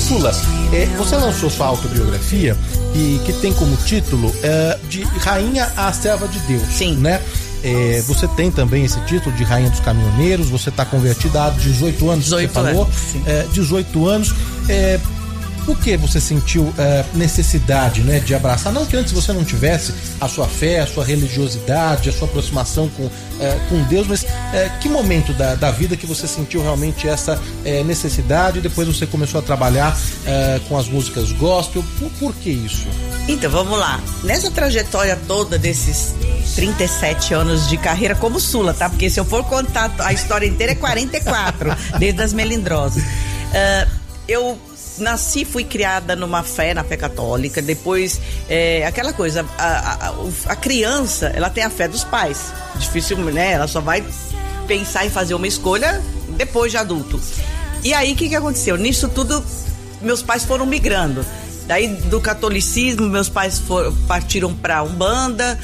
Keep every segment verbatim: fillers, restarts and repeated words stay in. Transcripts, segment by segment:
Sula, é, você lançou sua autobiografia e que tem como título é, de Rainha à Serva de Deus. Sim. Né? É, você tem também esse título de Rainha dos Caminhoneiros, você está convertida há dezoito anos, dezoito você falou. Anos, é, dezoito anos. É, por que você sentiu é, necessidade, né, de abraçar? Não que antes você não tivesse a sua fé, a sua religiosidade, a sua aproximação com, é, com Deus, mas é, que momento da, da vida que você sentiu realmente essa é, necessidade e depois você começou a trabalhar é, com as músicas gospel? Por, por que isso? Então, vamos lá. Nessa trajetória toda desses trinta e sete anos de carreira como Sula, tá? Porque se eu for contar a história inteira é quarenta e quatro, desde as Melindrosas. Uh, eu nasci, fui criada numa fé, na fé católica, depois, é, aquela coisa, a, a, a criança, ela tem a fé dos pais. Difícil, né? Ela só vai pensar em fazer uma escolha depois de adulto. E aí, o que que aconteceu? Nisso tudo, meus pais foram migrando. Daí, do catolicismo, meus pais foram, partiram pra Umbanda.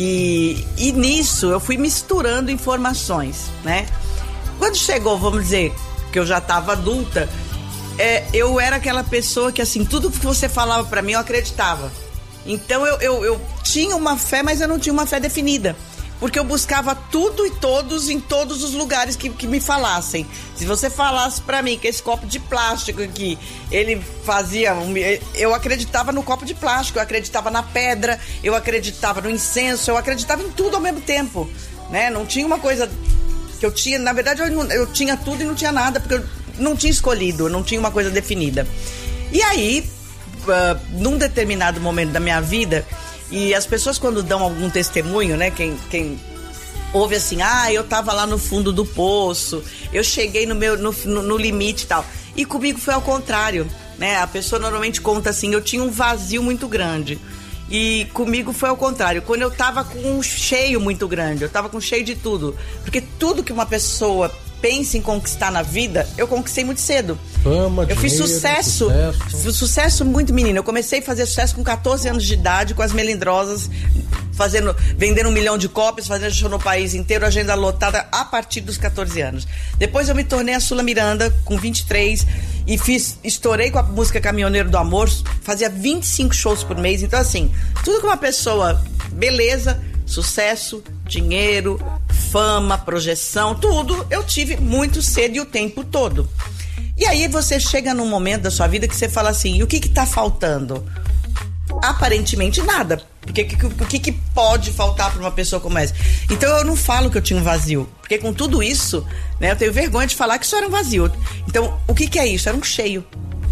E, e nisso eu fui misturando informações, né? Quando chegou, vamos dizer, que eu já estava adulta, é, eu era aquela pessoa que, assim, tudo que você falava pra mim eu acreditava. Então eu, eu, eu tinha uma fé, mas eu não tinha uma fé definida, porque eu buscava tudo e todos em todos os lugares que, que me falassem. Se você falasse pra mim que esse copo de plástico aqui, ele fazia... Um, eu acreditava no copo de plástico, eu acreditava na pedra, eu acreditava no incenso, eu acreditava em tudo ao mesmo tempo, né? Não tinha uma coisa que eu tinha... Na verdade, eu, não, eu tinha tudo e não tinha nada, porque eu não tinha escolhido, eu não tinha uma coisa definida. E aí, uh, num determinado momento da minha vida... E as pessoas, quando dão algum testemunho, né? Quem, quem ouve assim, ah, eu tava lá no fundo do poço, eu cheguei no, meu, no, no, no limite e tal. E comigo foi ao contrário, né? A pessoa normalmente conta assim, eu tinha um vazio muito grande. E comigo foi ao contrário, quando eu tava com um cheio muito grande, eu tava com cheio de tudo. Porque tudo que uma pessoa pensa em conquistar na vida, eu conquistei muito cedo. Fama, eu dinheiro, fiz sucesso, sucesso, sucesso muito menino. Eu comecei a fazer sucesso com catorze anos de idade, com as Melindrosas, fazendo, vendendo um milhão de cópias, fazendo show no país inteiro, agenda lotada a partir dos catorze anos. Depois eu me tornei a Sula Miranda com vinte e três e fiz, estourei com a música Caminhoneiro do Amor, fazia vinte e cinco shows por mês. Então assim, tudo que uma pessoa, beleza, sucesso, dinheiro, fama, projeção, tudo eu tive muito cedo e o tempo todo. E aí você chega num momento da sua vida que você fala assim, e o que que tá faltando? Aparentemente nada. Porque o que que pode faltar para uma pessoa como essa? Então eu não falo que eu tinha um vazio, porque com tudo isso, né, eu tenho vergonha de falar que isso era um vazio. Então, o que que é isso? Era um cheio.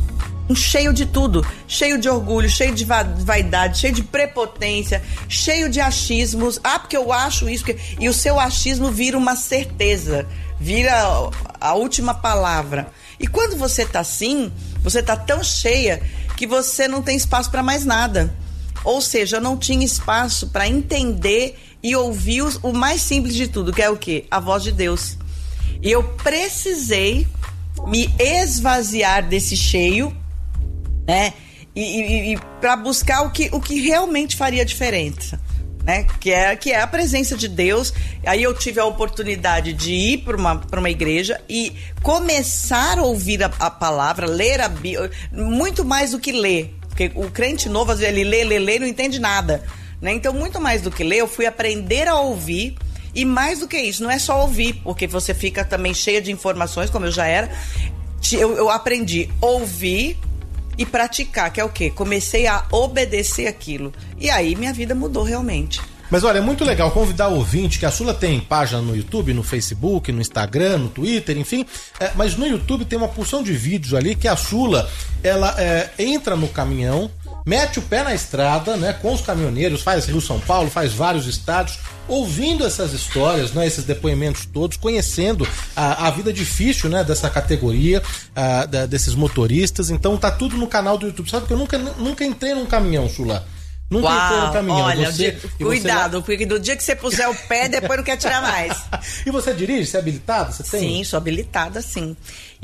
Um cheio de tudo, cheio de orgulho, cheio de vaidade, cheio de prepotência, cheio de achismos. Ah, porque eu acho isso, porque... e o seu achismo vira uma certeza, vira a última palavra. E quando você tá assim, você tá tão cheia que você não tem espaço para mais nada. Ou seja, eu não tinha espaço para entender e ouvir o mais simples de tudo, que é o quê? A voz de Deus. E eu precisei me esvaziar desse cheio, né? E, e, e para buscar o que, o que realmente faria diferença, né? Que é, que é a presença de Deus. Aí eu tive a oportunidade de ir para uma, para uma igreja e começar a ouvir a, a palavra, ler a Bíblia, muito mais do que ler, porque o crente novo, às vezes, ele lê, lê, lê, não entende nada, né? Então, muito mais do que ler, eu fui aprender a ouvir. E mais do que isso, não é só ouvir, porque você fica também cheia de informações, como eu já era. Eu, eu aprendi a ouvir e praticar, que é o quê? Comecei a obedecer aquilo. E aí minha vida mudou realmente. Mas olha, é muito legal convidar o ouvinte, que a Sula tem página no YouTube, no Facebook, no Instagram, no Twitter, enfim. É, mas no YouTube tem uma porção de vídeos ali que a Sula, ela é, entra no caminhão, mete o pé na estrada, né, com os caminhoneiros, faz Rio-São Paulo, faz vários estados, ouvindo essas histórias, né, esses depoimentos todos, conhecendo a, a vida difícil, né, dessa categoria, a, da, desses motoristas. Então tá tudo no canal do YouTube. Sabe que eu nunca, nunca entrei num caminhão, Sula. Nunca Uau, entrei no caminhão. Olha, você, cuidado, você... porque do dia que você puser o pé, depois não quer tirar mais. E você dirige? Você é habilitada? Você tem? Sim, sou habilitada, sim.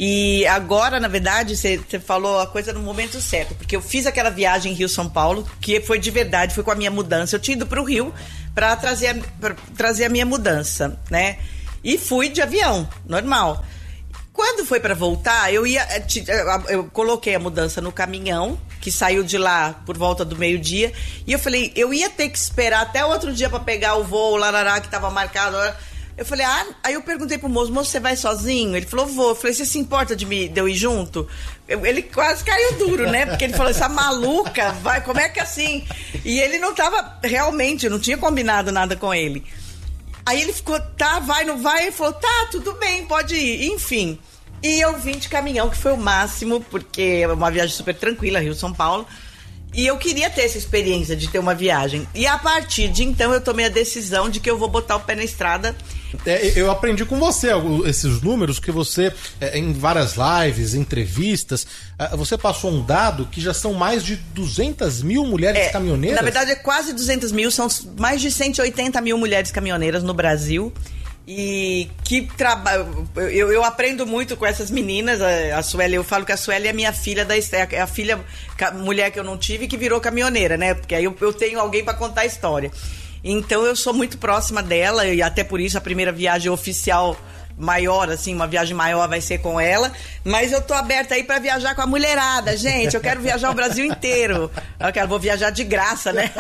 E agora, na verdade, você, você falou a coisa no momento certo, porque eu fiz aquela viagem Rio-São Paulo, que foi de verdade, foi com a minha mudança. Eu tinha ido para o Rio para trazer, a, trazer a minha mudança, né? E fui de avião, normal. Quando foi para voltar, eu ia, eu coloquei a mudança no caminhão, que saiu de lá por volta do meio-dia, e eu falei, eu ia ter que esperar até o outro dia para pegar o voo, larará, que tava marcado. Eu falei, ah, aí eu perguntei pro moço, moço, você vai sozinho? Ele falou, vou. Eu falei, você se importa de, me, de eu ir junto? Eu, ele quase caiu duro, né? Porque ele falou, essa maluca, vai, como é que assim? E ele não tava, realmente, eu não tinha combinado nada com ele. Aí ele ficou, tá, vai, não vai? Ele falou, tá, tudo bem, pode ir. Enfim, e eu vim de caminhão, que foi o máximo, porque é uma viagem super tranquila, Rio-São Paulo. E eu queria ter essa experiência de ter uma viagem. E a partir de então eu tomei a decisão de que eu vou botar o pé na estrada. É, eu aprendi com você esses números, que você, em várias lives, entrevistas, você passou um dado que já são mais de duzentas mil mulheres é, caminhoneiras. Na verdade é quase duzentas mil, são mais de cento e oitenta mil mulheres caminhoneiras no Brasil. E que trabalho. Eu, eu aprendo muito com essas meninas. A, a Sueli, eu falo que a Sueli é minha filha, da, é a filha, a mulher que eu não tive, que virou caminhoneira, né? Porque aí eu, eu tenho alguém para contar a história. Então eu sou muito próxima dela, e até por isso a primeira viagem oficial maior, assim, uma viagem maior vai ser com ela. Mas eu tô aberta aí para viajar com a mulherada, gente. Eu quero viajar o Brasil inteiro. Eu quero, vou viajar de graça, né?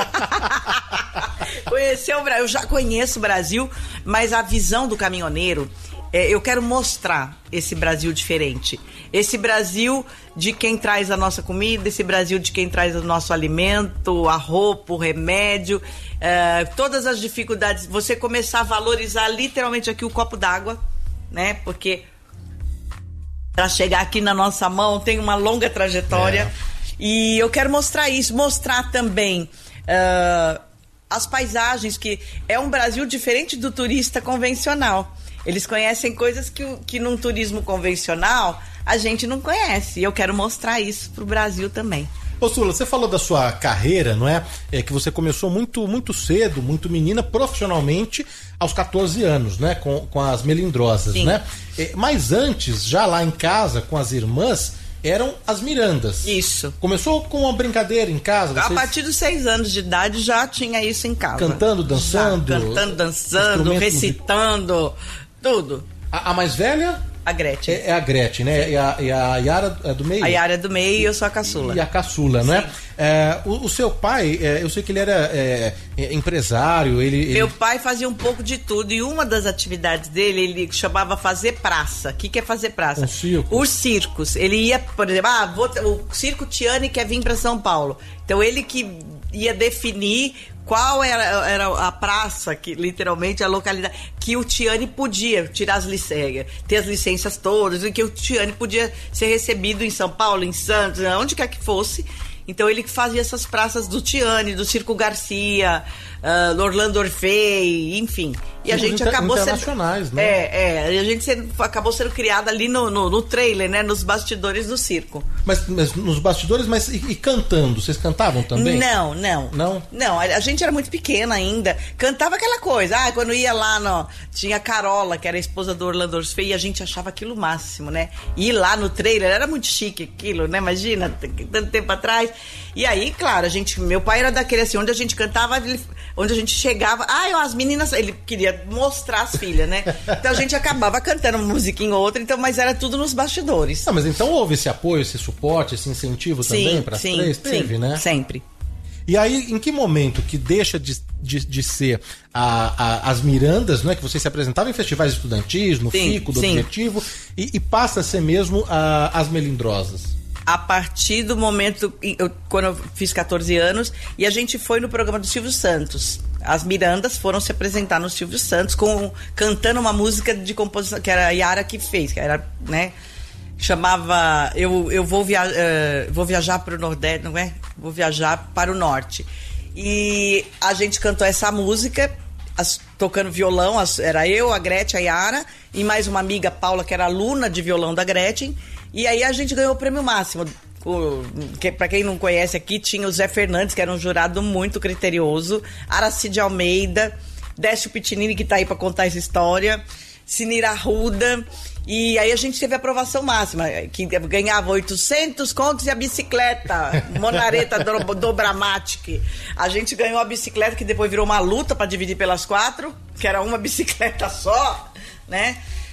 Conhecer o Brasil, eu já conheço o Brasil, mas a visão do caminhoneiro, é, eu quero mostrar esse Brasil diferente. Esse Brasil de quem traz a nossa comida, esse Brasil de quem traz o nosso alimento, a roupa, o remédio, é, todas as dificuldades. Você começar a valorizar literalmente aqui o copo d'água, né? Porque para chegar aqui na nossa mão tem uma longa trajetória. É. E eu quero mostrar isso, mostrar também Uh, as paisagens, que é um Brasil diferente do turista convencional. Eles conhecem coisas que, que num turismo convencional a gente não conhece. E eu quero mostrar isso pro Brasil também. Ô Sula, você falou da sua carreira, não é? É que você começou muito, muito cedo, muito menina, profissionalmente, aos catorze anos, né? Com, com as Melindrosas, Sim. né? É, mas antes, já lá em casa, com as irmãs, eram as Mirandas. Isso. Começou com uma brincadeira em casa? Vocês... A partir dos seis anos de idade já tinha isso em casa. Cantando, dançando? Já, cantando, dançando, recitando, tudo. A, a mais velha? A Gretchen. É, é a Gretchen, né? E a, e a Yara é do meio? A Yara é do meio e eu sou a caçula. E a caçula, né? É, o, o seu pai, é, eu sei que ele era é, empresário, ele, ele... Meu pai fazia um pouco de tudo, e uma das atividades dele, ele chamava fazer praça. O que, que é fazer praça? Um circo. Os circos. Ele ia, por exemplo, ah, vou, o Circo Tiane quer vir para São Paulo. Então ele que ia definir qual era, era a praça, que literalmente a localidade, que o Tiane podia tirar as licenças, ter as licenças todas, e que o Tiane podia ser recebido em São Paulo, em Santos, onde quer que fosse. Então ele fazia essas praças do Tiane, do Circo Garcia, uh, do Orlando Orfei, enfim. E a gente inter, acabou internacionais, sendo, né? É, é. A gente sendo, acabou sendo criada ali no, no, no trailer, né? Nos bastidores do circo. Mas, mas nos bastidores, mas e, e cantando? Vocês cantavam também? Não, não. Não? Não, a, a gente era muito pequena ainda. Cantava aquela coisa. Ah, quando ia lá, no, tinha a Carola, que era a esposa do Orlando Orfei, e a gente achava aquilo o máximo, né? Ir lá no trailer, era muito chique aquilo, né? Imagina, tanto tempo atrás. E aí, claro, a gente, meu pai era daquele assim, onde a gente cantava, ele, onde a gente chegava, ah, as meninas, ele queria mostrar as filhas, né? Então a gente acabava cantando uma musiquinha ou outra, então, mas era tudo nos bastidores. Ah, mas então houve esse apoio, esse suporte, esse incentivo sim, também para as três? Teve, sim, né? Sempre. E aí, em que momento que deixa de, de, de ser a, a, as Mirandas, não é? Que vocês se apresentavam em festivais estudantis, no sim, FICO, do sim. Objetivo, e, e passa a ser mesmo a, as Melindrosas? A partir do momento, eu, quando eu fiz catorze anos, e a gente foi no programa do Silvio Santos. As Mirandas foram se apresentar no Silvio Santos, com, cantando uma música de composição, que era a Yara que fez, que era, né, chamava Eu, eu vou, via, uh, vou viajar para o Nordeste, não é? Vou viajar para o Norte. E a gente cantou essa música, as, tocando violão, as, era eu, a Gretchen, a Yara, e mais uma amiga, Paula, que era aluna de violão da Gretchen. E aí a gente ganhou o prêmio máximo. O, que, pra quem não conhece aqui, tinha o Zé Fernandes, que era um jurado muito criterioso, Aracide Almeida, Décio Pitinini, que tá aí pra contar essa história, Sinira Arruda. E aí a gente teve a aprovação máxima, que ganhava oitocentos contos e a bicicleta, Monareta do, Dobramatic. A gente ganhou a bicicleta, que depois virou uma luta para dividir pelas quatro, que era uma bicicleta só, né?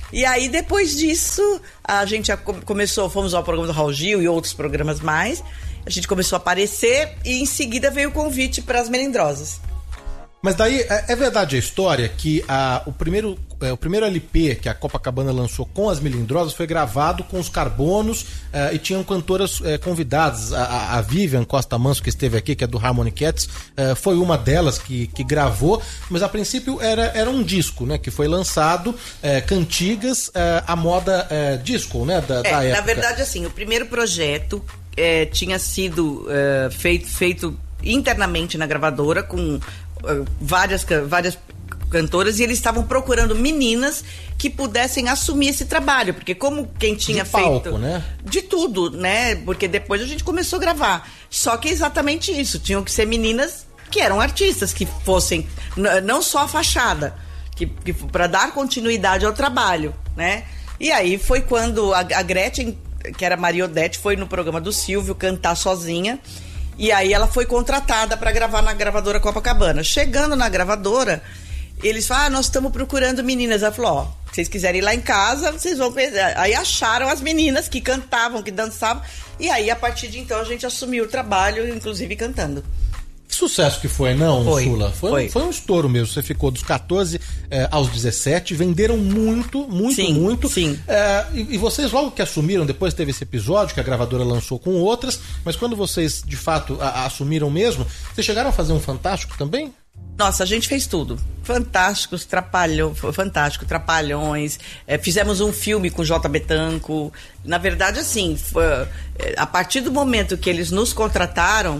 E aí, depois disso, a gente começou, fomos ao programa do Raul Gil e outros programas mais. A gente começou a aparecer e em seguida veio o convite para as Melindrosas. Mas daí, é, é verdade a história que a, o, primeiro, é, o primeiro L P que a Copacabana lançou com as Melindrosas foi gravado com os Carbonos é, e tinham cantoras é, convidadas. A, a Vivian Costa Manso, que esteve aqui, que é do Harmony Cats, é, foi uma delas que, que gravou, mas a princípio era, era um disco, né, que foi lançado, é, cantigas, é, a moda é, disco, né, da, é, da época. Na verdade, assim, o primeiro projeto é, tinha sido é, feito, feito internamente na gravadora com várias, várias cantoras, e eles estavam procurando meninas que pudessem assumir esse trabalho, porque como quem tinha de palco, feito né? De tudo, né? Porque depois a gente começou a gravar. Só que é exatamente isso, tinham que ser meninas que eram artistas, que fossem n- não só a fachada, que, que para dar continuidade ao trabalho, né? E aí foi quando a, a Gretchen, que era Maria Odete, foi no programa do Silvio cantar sozinha. E aí ela foi contratada para gravar na gravadora Copacabana. Chegando na gravadora, eles falaram, ah, nós estamos procurando meninas. Ela falou, ó, se vocês quiserem ir lá em casa, vocês vão... Aí acharam as meninas que cantavam, que dançavam. E aí, a partir de então, a gente assumiu o trabalho, inclusive cantando. Que sucesso que foi, não, foi, Sula? Foi, foi. Um, foi um estouro mesmo. Você ficou dos catorze eh, aos dezessete, venderam muito, muito, sim, muito. Sim. Eh, e, e vocês logo que assumiram, depois teve esse episódio que a gravadora lançou com outras, mas quando vocês de fato a, a assumiram mesmo, vocês chegaram a fazer um Fantástico também? Nossa, a gente fez tudo. Fantásticos, trapalhão, fantástico, Trapalhões. É, fizemos um filme com J. Betanco. Na verdade, assim, foi, a partir do momento que eles nos contrataram,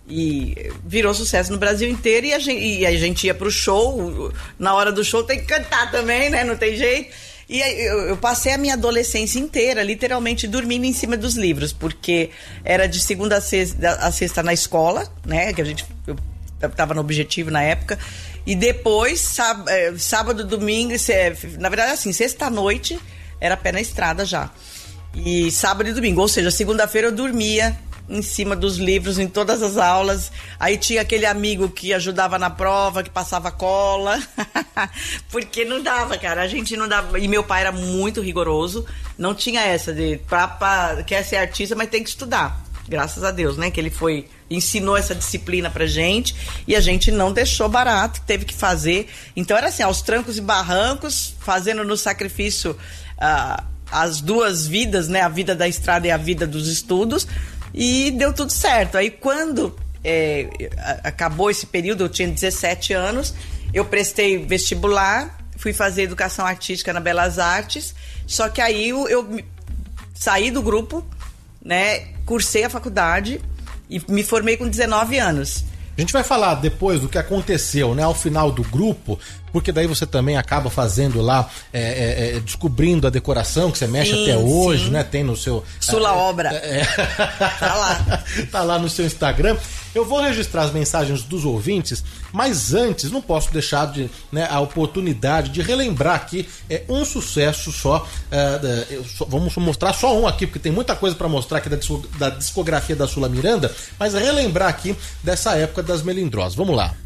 e virou sucesso no Brasil inteiro, e a gente, e a gente ia pro show, na hora do show tem que cantar também, né? Não tem jeito. E eu, eu passei a minha adolescência inteira literalmente dormindo em cima dos livros, porque era de segunda a sexta, a sexta na escola, né? Que a gente, eu estava no Objetivo na época, e depois sábado, sábado domingo, na verdade assim, sexta-noite era pé na estrada já, e sábado e domingo, ou seja, segunda-feira eu dormia em cima dos livros, em todas as aulas. Aí tinha aquele amigo que ajudava na prova, que passava cola. Porque não dava, cara. A gente não dava. E meu pai era muito rigoroso. Não tinha essa de pra, pra, quer ser artista, mas tem que estudar. Graças a Deus, né? Que ele foi, ensinou essa disciplina pra gente. E a gente não deixou barato, teve que fazer. Então era assim, aos trancos e barrancos, fazendo no sacrifício uh, as duas vidas, né? A vida da estrada e a vida dos estudos. E deu tudo certo. Aí quando é, acabou esse período, eu tinha dezessete anos, eu prestei vestibular, fui fazer educação artística na Belas Artes, só que aí eu, eu saí do grupo, né, cursei a faculdade e me formei com dezenove anos. A gente vai falar depois do que aconteceu, né, ao final do grupo, porque daí você também acaba fazendo lá, é, é, é, descobrindo a decoração, que você mexe sim, até hoje, sim. né? Tem no seu... Sula é, Obra. É, é, tá lá. Tá lá no seu Instagram. Eu vou registrar as mensagens dos ouvintes, mas antes não posso deixar de, né, a oportunidade de relembrar aqui é, um sucesso só, é, só. Vamos mostrar só um aqui, porque tem muita coisa para mostrar aqui da, da discografia da Sula Miranda, mas relembrar aqui dessa época das Melindrosas. Vamos lá.